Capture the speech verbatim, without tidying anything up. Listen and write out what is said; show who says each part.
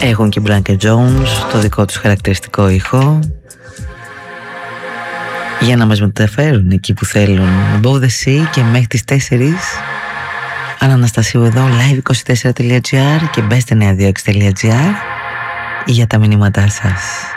Speaker 1: Έχουν και Blanket Jones το δικό τους χαρακτηριστικό ήχο για να μας μεταφέρουν εκεί που θέλουν. Above the Sea και μέχρι τις τέσσερις. Άννα Αναστασίου εδώ, live είκοσι τέσσερα τελεία τζι άρ και best εννιακόσια είκοσι τελεία τζι άρ για τα μηνύματά σας.